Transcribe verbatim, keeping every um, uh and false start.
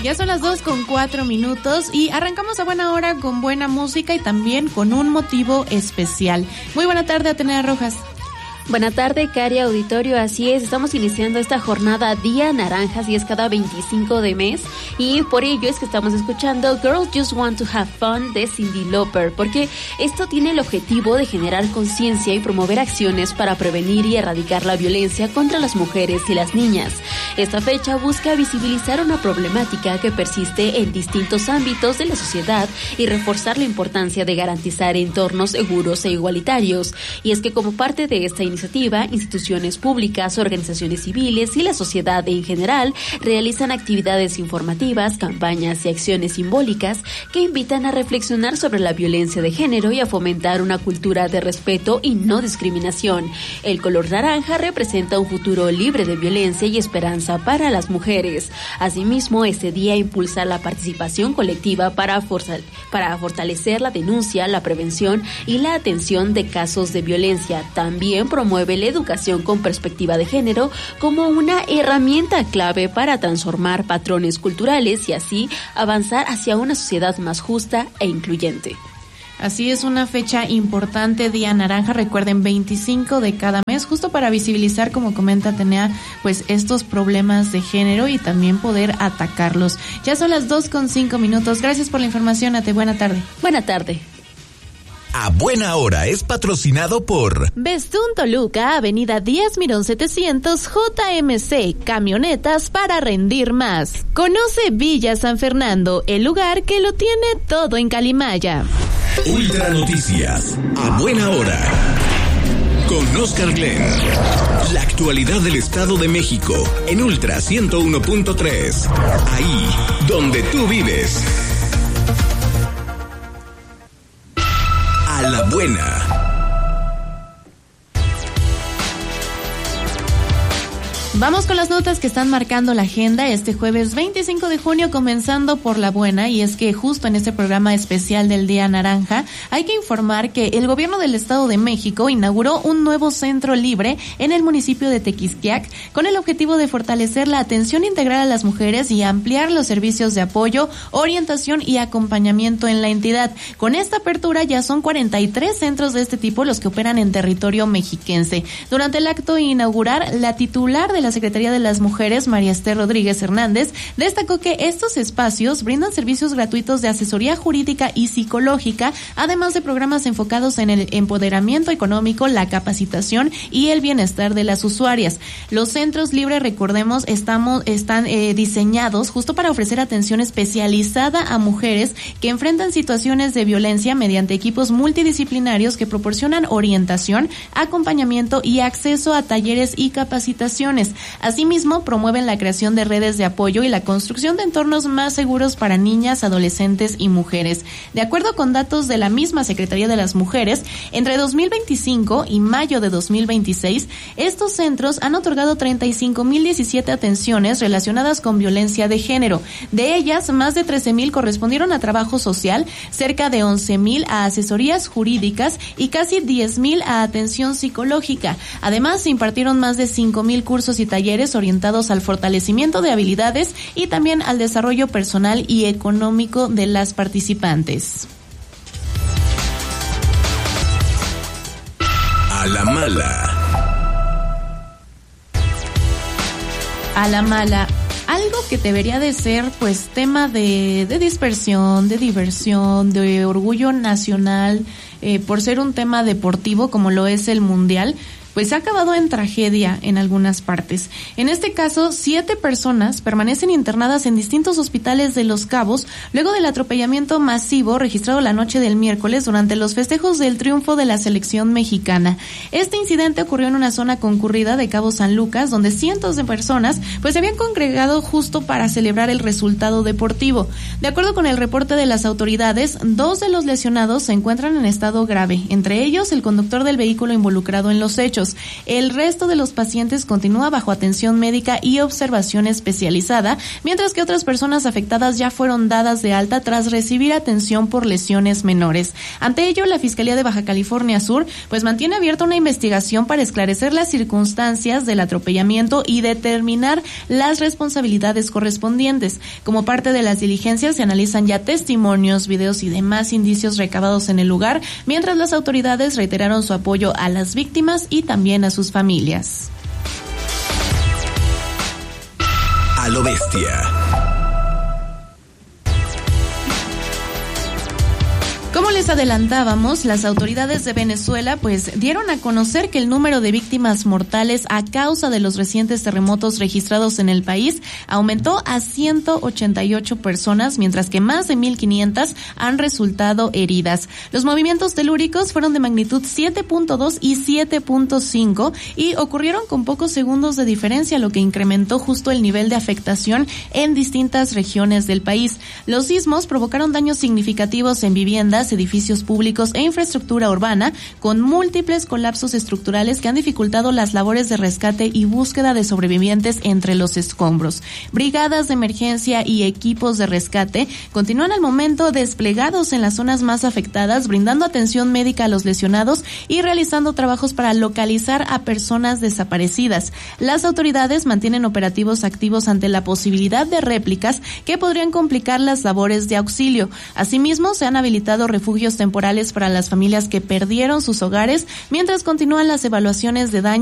Ya son las dos con cuatro minutos y arrancamos a buena hora con buena música y también con un motivo especial. Muy buena tarde, Atenea Rojas. Buena tarde, Cari Auditorio, así es, estamos iniciando esta jornada Día Naranjas y es cada veinticinco de mes y por ello es que estamos escuchando Girls Just Want to Have Fun de Cyndi Lauper, porque esto tiene el objetivo de generar conciencia y promover acciones para prevenir y erradicar la violencia contra las mujeres y las niñas. Esta fecha busca visibilizar una problemática que persiste en distintos ámbitos de la sociedad y reforzar la importancia de garantizar entornos seguros e igualitarios, y es que como parte de esta iniciativa iniciativa, instituciones públicas, organizaciones civiles y la sociedad en general realizan actividades informativas, campañas y acciones simbólicas que invitan a reflexionar sobre la violencia de género y a fomentar una cultura de respeto y no discriminación. El color naranja representa un futuro libre de violencia y esperanza para las mujeres. Asimismo, este día impulsa la participación colectiva para, forza- para fortalecer la denuncia, la prevención y la atención de casos de violencia. También promueve la educación con perspectiva de género como una herramienta clave para transformar patrones culturales y así avanzar hacia una sociedad más justa e incluyente. Así es, una fecha importante, Día Naranja, recuerden, veinticinco de cada mes, justo para visibilizar, como comenta Atenea, pues estos problemas de género y también poder atacarlos. Ya son las dos con cinco minutos, gracias por la información, Ate, buena tarde. Buena tarde. A Buena Hora es patrocinado por Bestún Toluca, Avenida Díaz Mirón setecientos, J M C, camionetas para rendir más. Conoce Villa San Fernando, el lugar que lo tiene todo en Calimaya. Ultra Noticias, a Buena Hora, con Oscar Glenn. La actualidad del Estado de México, en Ultra ciento uno punto tres, ahí donde tú vives. A la buena. Vamos con las notas que están marcando la agenda este jueves veinticinco de junio, comenzando por la buena, y es que justo en este programa especial del Día Naranja hay que informar que el gobierno del Estado de México inauguró un nuevo centro libre en el municipio de Tequisquiac con el objetivo de fortalecer la atención integral a las mujeres y ampliar los servicios de apoyo, orientación y acompañamiento en la entidad. Con esta apertura ya son cuarenta y tres centros de este tipo los que operan en territorio mexiquense. Durante el acto inaugural, la titular de la Secretaría de las Mujeres, María Esther Rodríguez Hernández, destacó que estos espacios brindan servicios gratuitos de asesoría jurídica y psicológica, además de programas enfocados en el empoderamiento económico, la capacitación y el bienestar de las usuarias. Los centros libres, recordemos, estamos, están eh, diseñados justo para ofrecer atención especializada a mujeres que enfrentan situaciones de violencia mediante equipos multidisciplinarios que proporcionan orientación, acompañamiento y acceso a talleres y capacitaciones. Asimismo, promueven la creación de redes de apoyo y la construcción de entornos más seguros para niñas, adolescentes y mujeres. De acuerdo con datos de la misma Secretaría de las Mujeres, entre dos mil veinticinco y mayo de dos mil veintiséis, estos centros han otorgado treinta y cinco mil diecisiete atenciones relacionadas con violencia de género. De ellas, más de trece mil correspondieron a trabajo social, cerca de once mil a asesorías jurídicas y casi diez mil a atención psicológica. Además, se impartieron más de cinco mil cursos y talleres orientados al fortalecimiento de habilidades y también al desarrollo personal y económico de las participantes. A la mala. A la mala. Algo que debería de ser, pues, tema de, de dispersión, de diversión, de orgullo nacional, eh, por ser un tema deportivo como lo es el Mundial, pues ha acabado en tragedia en algunas partes. En este caso, siete personas permanecen internadas en distintos hospitales de Los Cabos luego del atropellamiento masivo registrado la noche del miércoles durante los festejos del triunfo de la selección mexicana. Este incidente ocurrió en una zona concurrida de Cabo San Lucas, donde cientos de personas pues se habían congregado justo para celebrar el resultado deportivo. De acuerdo con el reporte de las autoridades, dos de los lesionados se encuentran en estado grave, entre ellos el conductor del vehículo involucrado en los hechos. ellos. El resto de los pacientes continúa bajo atención médica y observación especializada, mientras que otras personas afectadas ya fueron dadas de alta tras recibir atención por lesiones menores. Ante ello, la Fiscalía de Baja California Sur pues mantiene abierta una investigación para esclarecer las circunstancias del atropellamiento y determinar las responsabilidades correspondientes. Como parte de las diligencias se analizan ya testimonios, videos y demás indicios recabados en el lugar, mientras las autoridades reiteraron su apoyo a las víctimas y también a sus familias. A lo bestia. Como les adelantábamos, las autoridades de Venezuela pues dieron a conocer que el número de víctimas mortales a causa de los recientes terremotos registrados en el país aumentó a ciento ochenta y ocho personas, mientras que más de mil quinientas han resultado heridas. Los movimientos telúricos fueron de magnitud siete punto dos y siete punto cinco y ocurrieron con pocos segundos de diferencia, lo que incrementó justo el nivel de afectación en distintas regiones del país. Los sismos provocaron daños significativos en viviendas, edificios públicos e infraestructura urbana, con múltiples colapsos estructurales que han dificultado las labores de rescate y búsqueda de sobrevivientes entre los escombros. Brigadas de emergencia y equipos de rescate continúan al momento desplegados en las zonas más afectadas, brindando atención médica a los lesionados y realizando trabajos para localizar a personas desaparecidas. Las autoridades mantienen operativos activos ante la posibilidad de réplicas que podrían complicar las labores de auxilio. Asimismo, se han habilitado refugios temporales para las familias que perdieron sus hogares, mientras continúan las evaluaciones de daño